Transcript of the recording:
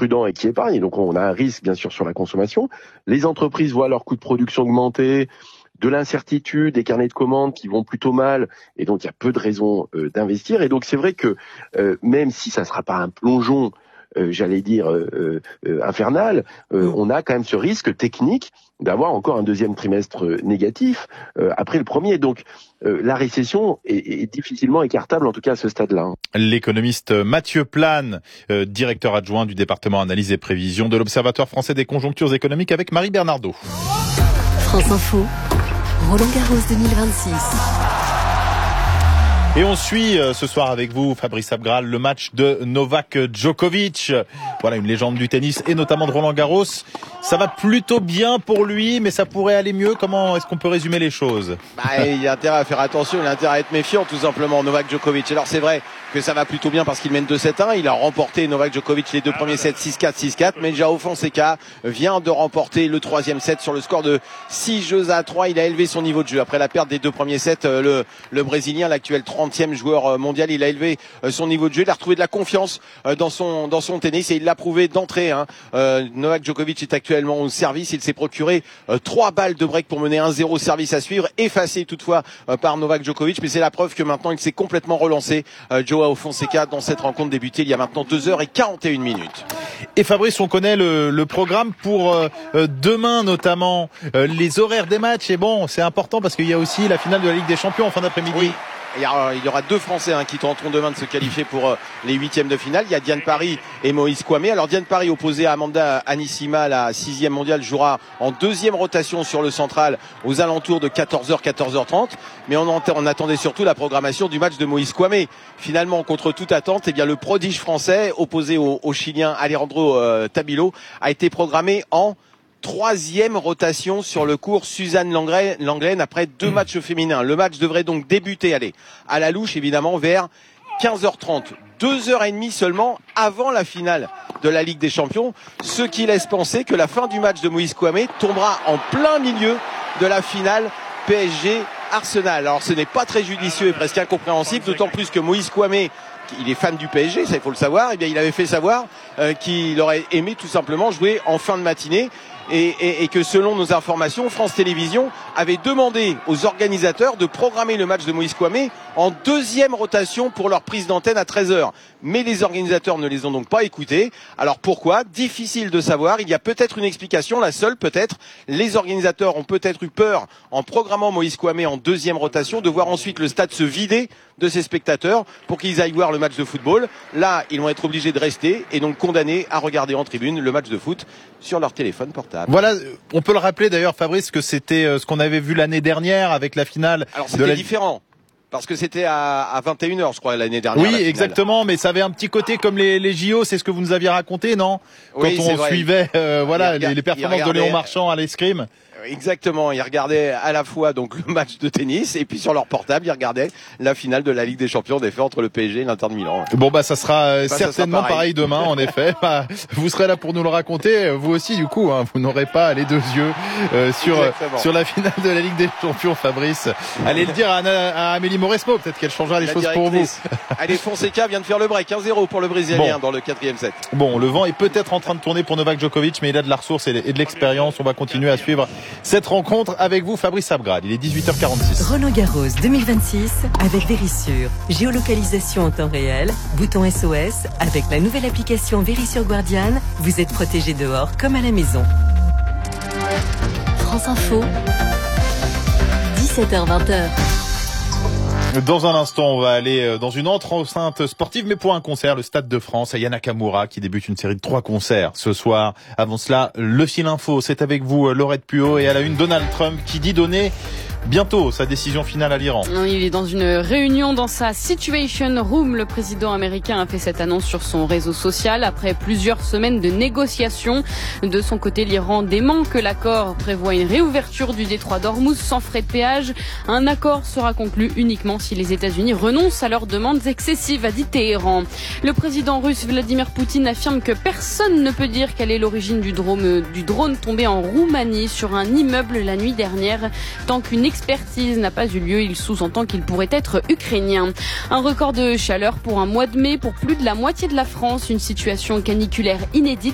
prudents et qui épargnent. Et donc on a un risque bien sûr sur la consommation. Les entreprises voient leur coût de production augmenter, de l'incertitude, des carnets de commandes qui vont plutôt mal, et donc il y a peu de raisons d'investir. Et donc c'est vrai que même si ça sera pas un plongeon, infernal, on a quand même ce risque technique d'avoir encore un deuxième trimestre négatif après le premier. Donc la récession est difficilement écartable, en tout cas à ce stade-là. L'économiste Mathieu Plane, directeur adjoint du département analyse et prévision de l'Observatoire français des conjonctures économiques, avec Marie Bernardo. France Info, Roland-Garros 2026. Et on suit ce soir avec vous, Fabrice Abgral, le match de Novak Djokovic. Voilà, une légende du tennis et notamment de Roland-Garros. Ça va plutôt bien pour lui, mais ça pourrait aller mieux. Comment est-ce qu'on peut résumer les choses ? Il a intérêt à faire attention, il a intérêt à être méfiant tout simplement, Novak Djokovic. Alors c'est vrai que ça va plutôt bien parce qu'il mène 2-7-1. Il a remporté, Novak Djokovic, les deux premiers sets 6-4, 6-4. Mais João Fonseca vient de remporter le troisième set sur le score de 6-3. Il a élevé son niveau de jeu. Après la perte des deux premiers sets, le Brésilien, l'actuel 30e joueur mondial, il a élevé son niveau de jeu. Il a retrouvé de la confiance dans son tennis et il l'a prouvé d'entrée. Novak Djokovic est actuellement au service. Il s'est procuré 3 balles de break pour mener 1-0 service à suivre, effacé toutefois par Novak Djokovic. Mais c'est la preuve que maintenant il s'est complètement relancé, João Fonseca, dans cette rencontre débutée il y a maintenant 2h41. Et Fabrice, on connaît le programme pour demain notamment, les horaires des matchs. Et bon, c'est important parce qu'il y a aussi la finale de la Ligue des Champions en fin d'après-midi. Oui. Il y aura 2 Français qui tenteront demain de se qualifier pour les 8e de finale. Il y a Diane Parry et Moïse Kouamé. Alors Diane Parry, opposée à Amanda Anisima, la 6e mondiale, jouera en 2e rotation sur le central aux alentours de 14h, 14h30. Mais on attendait surtout la programmation du match de Moïse Kouamé. Finalement, contre toute attente, le prodige français opposé au Chilien Alejandro Tabilo a été programmé en 3e rotation sur le cours Suzanne Lenglen après 2 matchs féminins. Le match devrait donc débuter, à la louche évidemment, vers 15h30. 2h30 seulement avant la finale de la Ligue des Champions, ce qui laisse penser que la fin du match de Moïse Kouamé tombera en plein milieu de la finale PSG-Arsenal. Alors ce n'est pas très judicieux et presque incompréhensible, d'autant plus que Moïse Kouamé, il est fan du PSG, ça il faut le savoir, il avait fait savoir qu'il aurait aimé tout simplement jouer en fin de matinée. Et que selon nos informations, France Télévisions avait demandé aux organisateurs de programmer le match de Moïse Kouamé en 2e rotation pour leur prise d'antenne à 13h. Mais les organisateurs ne les ont donc pas écoutés. Alors pourquoi ? Difficile de savoir. Il y a peut-être une explication, la seule peut-être. Les organisateurs ont peut-être eu peur, en programmant Moïse Kouamé en 2e rotation, de voir ensuite le stade se vider de ses spectateurs pour qu'ils aillent voir le match de football. Là, ils vont être obligés de rester et donc condamnés à regarder en tribune le match de foot sur leur téléphone portable. Voilà, on peut le rappeler d'ailleurs, Fabrice, que c'était ce qu'on avait vu l'année dernière avec la finale. Alors c'était différent. Parce que c'était à 21h, je crois, l'année dernière. Oui, exactement, mais ça avait un petit côté comme les JO, c'est ce que vous nous aviez raconté, non ? Oui, quand on suivait les performances de Léon Marchand à l'escrime. Exactement, ils regardaient à la fois donc le match de tennis et puis sur leur portable, ils regardaient la finale de la Ligue des Champions des faits entre le PSG et l'Inter de Milan. Bon ça sera certainement pareil demain en effet. Vous serez là pour nous le raconter, vous aussi du coup, vous n'aurez pas les 2 yeux sur la finale de la Ligue des Champions, Fabrice. Allez le dire à Amélie Mauresmo, peut-être qu'elle changera les choses pour vous. Allez, Fonseca vient de faire le break, 1-0 pour le Brésilien dans le 4e set. Bon, le vent est peut-être en train de tourner pour Novak Djokovic, mais il a de la ressource et de l'expérience. On va continuer à suivre cette rencontre avec vous, Fabrice Abgrad. Il est 18h46. Roland-Garros 2026 avec Vérissure. Géolocalisation en temps réel, bouton SOS. Avec la nouvelle application Vérissure Guardian, vous êtes protégé dehors comme à la maison. France Info, 17h-20h. Dans un instant, on va aller dans une autre enceinte sportive, mais pour un concert, le Stade de France, Aya Nakamura, qui débute une série de 3 concerts ce soir. Avant cela, le fil info, c'est avec vous, Laurette Puot, et à la une, Donald Trump, qui dit donner bientôt sa décision finale à l'Iran. Il est dans une réunion dans sa Situation Room. Le président américain a fait cette annonce sur son réseau social après plusieurs semaines de négociations. De son côté, l'Iran dément que l'accord prévoit une réouverture du détroit d'Ormuz sans frais de péage. Un accord sera conclu uniquement si les États-Unis renoncent à leurs demandes excessives, a dit Téhéran. Le président russe Vladimir Poutine affirme que personne ne peut dire quelle est l'origine du drone tombé en Roumanie sur un immeuble la nuit dernière. Tant qu'une expertise n'a pas eu lieu, il sous-entend qu'il pourrait être ukrainien. Un record de chaleur pour un mois de mai pour plus de la moitié de la France, une situation caniculaire inédite